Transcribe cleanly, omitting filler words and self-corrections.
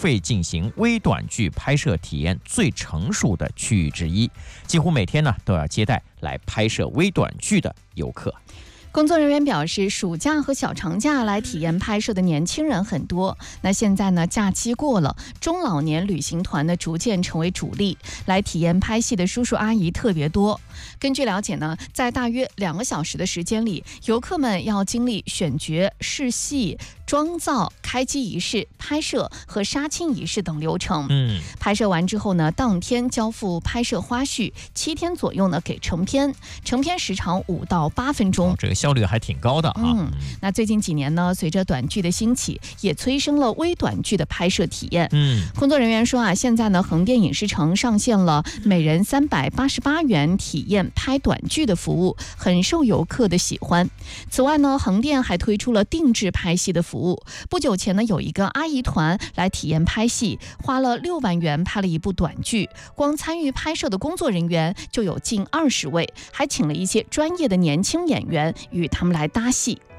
费进行微短剧拍摄体验最成熟的区域之一，几乎每天呢都要接待来拍摄微短剧的游客。 工作人员表示，暑假和小长假来体验拍摄的年轻人很多。那现在呢，假期过了，中老年旅行团呢逐渐成为主力，来体验拍戏的叔叔阿姨特别多。根据了解呢，在大约2个小时的时间里，游客们要经历选角、试戏、妆造、开机仪式、拍摄和杀青仪式等流程。拍摄完之后呢，当天交付拍摄花絮，7天左右呢给成片，成片时长5到8分钟。 这个效率还挺高的啊。 那最近几年呢，随着短剧的兴起，也催生了微短剧的拍摄体验。工作人员说啊，现在呢，横店影视城上线了每人388元体验拍短剧的服务，很受游客的喜欢。此外呢，横店还推出了定制拍戏的服务。不久前呢，有一个阿姨团来体验拍戏，花了6万元拍了一部短剧，光参与拍摄的工作人员就有近20位，还请了一些专业的年轻演员与他们来搭戏。